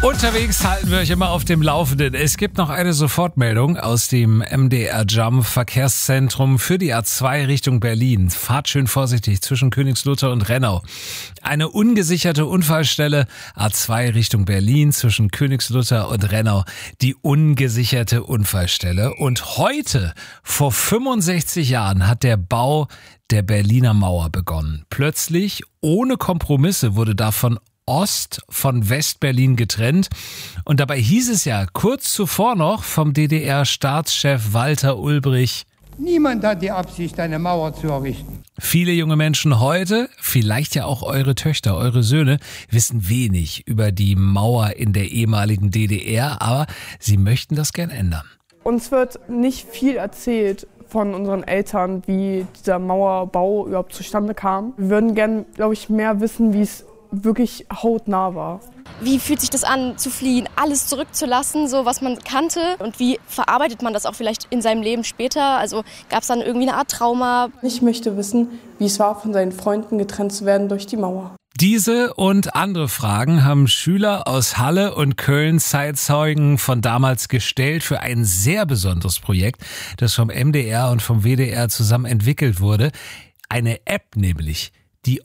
Unterwegs halten wir euch immer auf dem Laufenden. Es gibt noch eine Sofortmeldung aus dem MDR Jump Verkehrszentrum für die A2 Richtung Berlin. Fahrt schön vorsichtig zwischen Königslutter und Rennau. Eine ungesicherte Unfallstelle, A2 Richtung Berlin zwischen Königslutter und Rennau. Die ungesicherte Unfallstelle. Und heute, vor 65 Jahren, hat der Bau der Berliner Mauer begonnen. Plötzlich, ohne Kompromisse, wurde davon Ost von West-Berlin getrennt. Und dabei hieß es ja kurz zuvor noch vom DDR-Staatschef Walter Ulbricht: Niemand hat die Absicht, eine Mauer zu errichten. Viele junge Menschen heute, vielleicht ja auch eure Töchter, eure Söhne, wissen wenig über die Mauer in der ehemaligen DDR, aber sie möchten das gern ändern. Uns wird nicht viel erzählt von unseren Eltern, wie dieser Mauerbau überhaupt zustande kam. Wir würden gern, glaube ich, mehr wissen, wie es wirklich hautnah war. Wie fühlt sich das an, zu fliehen, alles zurückzulassen, so was man kannte? Und wie verarbeitet man das auch vielleicht in seinem Leben später? Also gab es dann irgendwie eine Art Trauma? Ich möchte wissen, wie es war, von seinen Freunden getrennt zu werden durch die Mauer. Diese und andere Fragen haben Schüler aus Halle und Köln Zeitzeugen von damals gestellt für ein sehr besonderes Projekt, das vom MDR und vom WDR zusammen entwickelt wurde. Eine App nämlich, die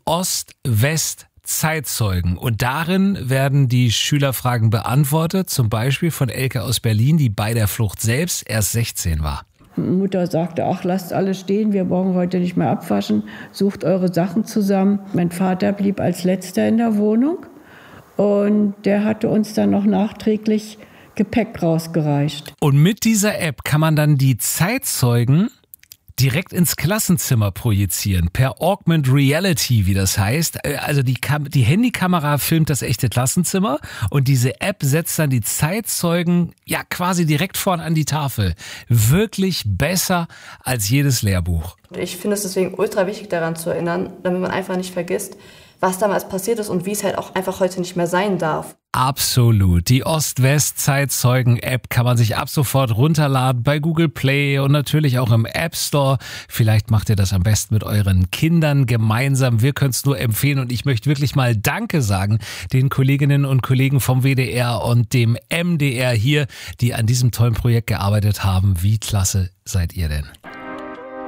Ost-West-Zeitzeugen. Und darin werden die Schülerfragen beantwortet, zum Beispiel von Elke aus Berlin, die bei der Flucht selbst erst 16 war. Mutter sagte, ach, lasst alles stehen, wir brauchen heute nicht mehr abwaschen, sucht eure Sachen zusammen. Mein Vater blieb als Letzter in der Wohnung und der hatte uns dann noch nachträglich Gepäck rausgereicht. Und mit dieser App kann man dann die Zeitzeugen direkt ins Klassenzimmer projizieren, per Augmented Reality, wie das heißt. Also die Handykamera filmt das echte Klassenzimmer und diese App setzt dann die Zeitzeugen ja quasi direkt vorn an die Tafel. Wirklich besser als jedes Lehrbuch. Ich finde es deswegen ultra wichtig, daran zu erinnern, damit man einfach nicht vergisst, was damals passiert ist und wie es halt auch einfach heute nicht mehr sein darf. Absolut. Die Ost-West-Zeitzeugen-App kann man sich ab sofort runterladen bei Google Play und natürlich auch im App Store. Vielleicht macht ihr das am besten mit euren Kindern gemeinsam. Wir können es nur empfehlen und ich möchte wirklich mal Danke sagen den Kolleginnen und Kollegen vom WDR und dem MDR hier, die an diesem tollen Projekt gearbeitet haben. Wie klasse seid ihr denn?